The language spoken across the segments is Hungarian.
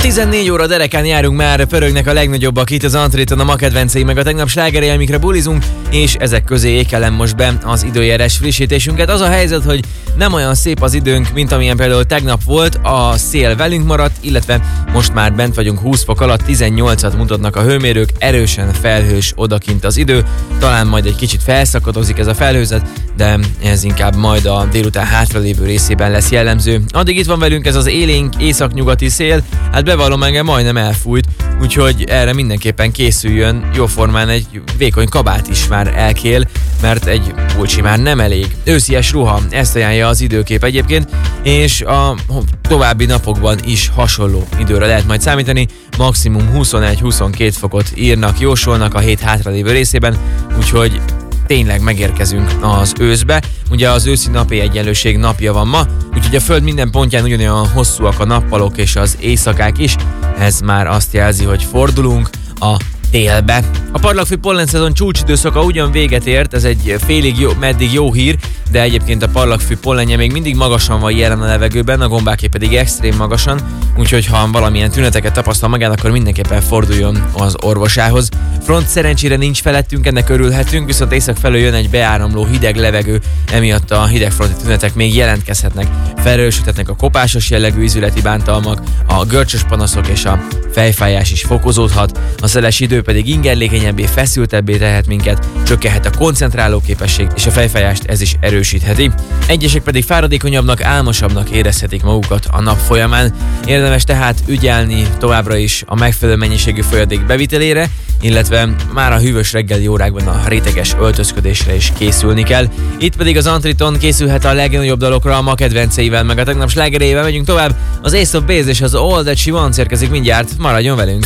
14 óra derekán járunk már, pörögnek a legnagyobbak itt az Antriton, a ma kedvencei, meg a tegnap slágerei, amikre bulizunk, és ezek közé ékelem most be az időjárás frissítésünket. Az a helyzet, hogy nem olyan szép az időnk, mint amilyen például tegnap volt, a szél velünk maradt, illetve most már bent vagyunk 20 fok alatt, 18-at mutatnak a hőmérők, erősen felhős odakint az idő, talán majd egy kicsit felszakadozik ez a felhőzet, de ez inkább majd a délután hátralévő részében lesz jellemző. Addig itt van velünk ez az élénk északnyugati szél, hát bevallom, engem majdnem elfújt, úgyhogy erre mindenképpen készüljön, jóformán egy vékony kabát is már elkél, mert egy pulcsi már nem elég. Őszies ruha, ezt ajánlja az időkép egyébként, és a további napokban is hasonló időre lehet majd számítani, maximum 21-22 fokot írnak, jósolnak a hét hátralévő részében, úgyhogy tényleg megérkezünk az őszbe. Ugye az őszi napi egyenlőség napja van ma, úgyhogy a Föld minden pontján ugyanolyan hosszúak a nappalok és az éjszakák is. Ez már azt jelzi, hogy fordulunk a télbe. A parlagfű pollenszezon csúcsidőszaka ugyan véget ért, ez egy félig meddig jó hír, de egyébként a parlagfű pollenje még mindig magasan van jelen a levegőben, a gombáké pedig extrém magasan, úgyhogy ha valamilyen tüneteket tapasztal magán, akkor mindenképpen forduljon az orvosához. Front szerencsére nincs felettünk, ennek örülhetünk, viszont észak felől jön egy beáramló hideg levegő, emiatt a hidegfronti tünetek még jelentkezhetnek. Felerősödhetnek a kopásos jellegű ízületi bántalmak, a görcsös panaszok és a fejfájás is fokozódhat, a szeles idő pedig ingerlékenyebbé, feszültebbé tehet minket, csökkenhet a koncentráló képesség, és a fejfájást ez is erősítheti. Egyesek pedig fáradékonyabbnak, álmosabbnak érezhetik magukat a nap folyamán. Érdemes tehát ügyelni továbbra is a megfelelő mennyiségű folyadék bevitelére, illetve már a hűvös reggeli órákban a réteges öltözködésre is készülni kell. Itt pedig az Antriton készülhet a legnagyobb dalokra, a ma kedvenceivel, meg a tegnap slágerével megyünk tovább. Az Ace of Base és az All That She Wants érkezik mindjárt, maradjon velünk!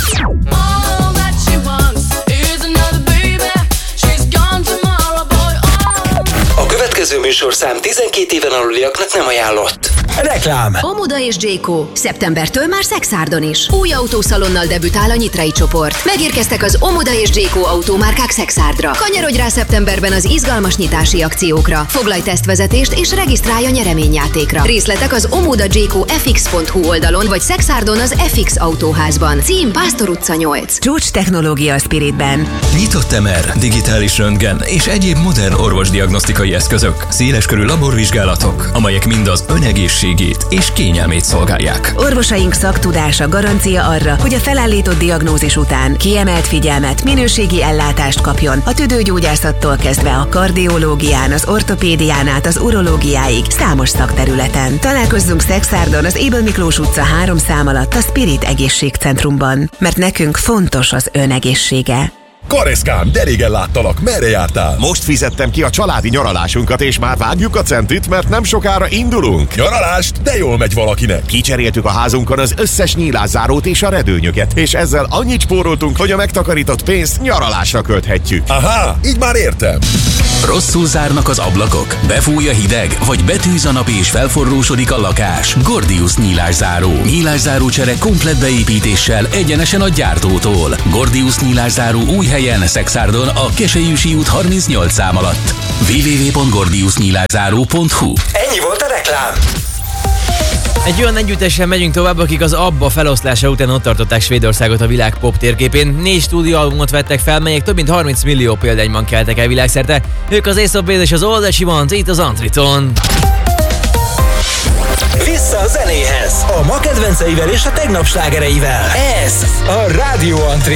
A következő műsorszám 12 éven aluliaknak nem ajánlott. Reklám. Omoda és J.Co. Szeptembertől már Szexárdon is. Új autószalonnal debütál a Nyitrai csoport. Megérkeztek az Omoda és J.Co. autómárkák Szexárdra. Kanyarodj rá szeptemberben az izgalmas nyitási akciókra. Foglalj tesztvezetést és regisztrálj a nyereményjátékra. Részletek az omodajcofx.hu oldalon vagy Szexárdon az FX autóházban. Cím Pásztor utca 8. Csúcs technológia a Spiritben. Nyitott MR, digitális röntgen és egyéb modern orvosdiagnosztikai eszközök, széleskörű laborvizsgálatok, amelyek mind az önegészségét és kényelmét szolgálják. Orvosaink szaktudása garancia arra, hogy a felállított diagnózis után kiemelt figyelmet, minőségi ellátást kapjon a tüdőgyógyászattól kezdve a kardiológián, az ortopédián át az urológiáig számos szakterületen. Találkozzunk Szexárdon az Ébel Miklós utca 3 szám alatt a Spirit egészségcentrumban, mert nekünk fontos az önegészsége. Kareszkám, de régen láttalak, merre jártál? Most fizettem ki a családi nyaralásunkat, és már vágjuk a centit, mert nem sokára indulunk. Nyaralást? De jól megy valakinek. Kicseréltük a házunkon az összes nyílászárót és a redőnyöket, és ezzel annyit spóroltunk, hogy a megtakarított pénzt nyaralásra költhetjük. Aha, így már értem. Rosszul zárnak az ablakok? Befúj a hideg? Vagy betűz a nap és felforrósodik a lakás? Gordius nyílászáró. Nyílászáró csere komplett beépítéssel egyenesen a gyártótól. Gordius nyílászáró új helyen Szexárdon a Keselyűsi út 38 szám alatt. www.gordiusnyílászáró.hu. Ennyi volt a reklám. Egy olyan együttesen megyünk tovább, akik az ABBA feloszlása után ott tartották Svédországot a világ pop térképén. 4 stúdióalbumot vettek fel, melyek több mint 30 millió példányban keltek el világszerte. Ők az Ace of Base és az All That She Wants, itt az Antriton. Vissza a zenéhez. A ma kedvenceivel és a tegnap slágereivel. Ez a Rádió Antriton.